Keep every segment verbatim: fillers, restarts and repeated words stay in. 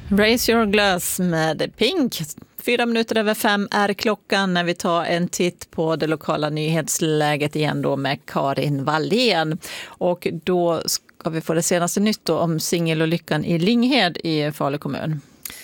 Raise your glass med Pink. Fyra minuter över fem är klockan när vi tar en titt på det lokala nyhetsläget igen då med Karin Wallén. Och då ska vi få det senaste nytt då om singelolyckan i Linghed i Falu kommun.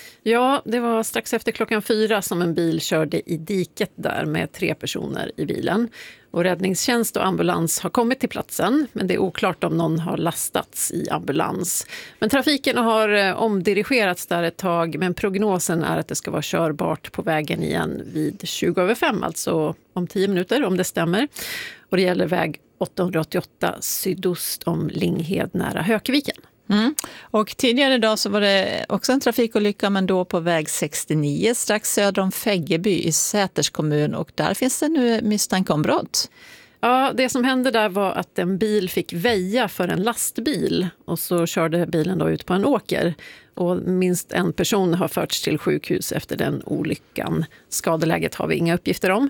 Ja, det var strax efter klockan fyra som en bil körde i diket där med tre personer i bilen. Och räddningstjänst och ambulans har kommit till platsen, men det är oklart om någon har lastats i ambulans. Men trafiken har omdirigerats där ett tag, men prognosen är att det ska vara körbart på vägen igen vid tjugo över fem, alltså om tio minuter om det stämmer. Och det gäller väg åttahundraåttioåtta sydost om Linghed nära Hökeviken. Mm. Och tidigare idag så var det också en trafikolycka, men då på väg sextionio strax söder om Fäggeby i Säters kommun, och där finns det nu misstanke om brott. Ja, det som hände där var att en bil fick väja för en lastbil och så körde bilen då ut på en åker. Och minst en person har förts till sjukhus efter den olyckan. Skadeläget har vi inga uppgifter om.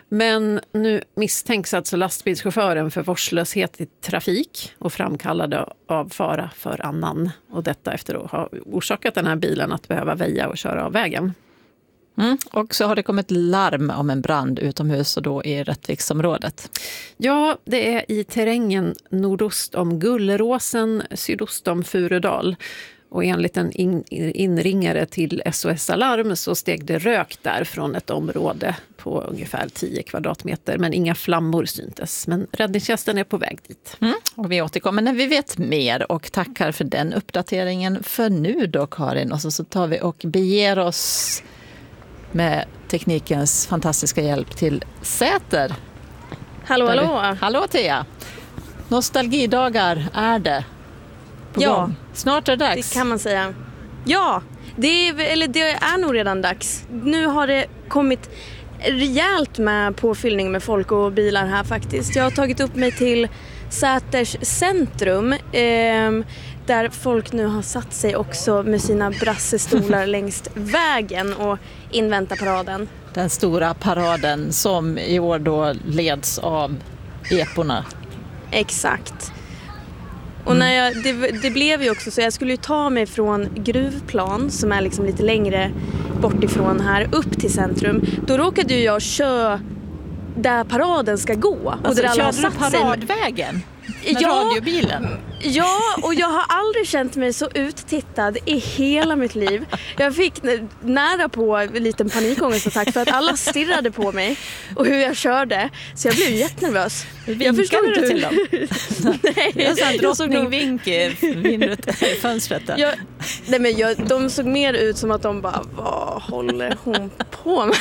Men nu misstänks alltså lastbilschauffören för vårdslöshet i trafik och framkallade av fara för annan. Och detta efter att ha orsakat den här bilen att behöva väja och köra av vägen. Mm. Och så har det kommit larm om en brand utomhus och då i Rättviksområdet. Ja, det är i terrängen nordost om Gulleråsen, sydost om Furudal. Och enligt en in, inringare till S O S Alarm så steg det rök där från ett område på ungefär tio kvadratmeter. Men inga flammor syntes. Men räddningstjänsten är på väg dit. Mm. Och vi återkommer när vi vet mer, och tackar för den uppdateringen för nu då, Karin. Och så, så tar vi och beger oss med teknikens fantastiska hjälp till Säter. Hallå, hallå. Vi, hallå Thea. Nostalgidagar är det. På ja. Gång. Snart är det dags. Det kan man säga. Ja, det är, eller det är nog redan dags. Nu har det kommit rejält med påfyllning med folk och bilar här faktiskt. Jag har tagit upp mig till Säters centrum eh, där folk nu har satt sig också med sina brassestolar längs vägen och inväntar paraden. Den stora paraden som i år då leds av eporna. Exakt. Och när jag, det, det blev ju också så, jag skulle ju ta mig från Gruvplan som är liksom lite längre bort ifrån här upp till centrum. Då råkade ju jag köra där paraden ska gå. Alltså, och där alla har körde du satt sig paradvägen? Med ja, radiobilen? Ja, och jag har aldrig känt mig så uttittad i hela mitt liv. Jag fick nära på en liten panikångestattack för att alla stirrade på mig och hur jag körde. Så jag blev jättenervös. Jag förstod du till dem? Nej, jag sa en drottning nog... vink i fönstret. Jag, nej, men jag, de såg mer ut som att de bara, vad håller hon på med?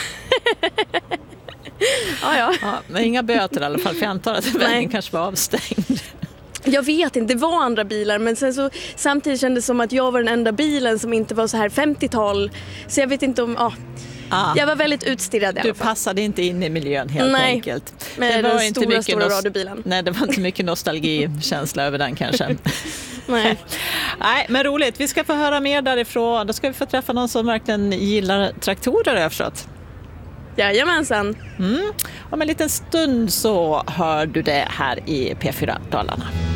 ja, ja. Ja, men inga böter i alla fall, för jag antar att vägen kanske var avstängd. Jag vet inte, det var andra bilar, men sen så samtidigt kändes det som att jag var den enda bilen som inte var så här femtiotal. Så jag vet inte om, ja. Ah, jag var väldigt utstirrad i alla fall. Du passade inte in i miljön helt nej, enkelt. Med det var den inte stora, mycket stora nos- radiobilen. Nej, det var inte mycket nostalgikänsla över den kanske. Nej. Nej, men roligt. Vi ska få höra mer därifrån. Då ska vi få träffa någon som verkligen gillar traktorer, jag förstått. Jajamensan. Mm. Om en liten stund så hör du det här i P fyra Dalarna.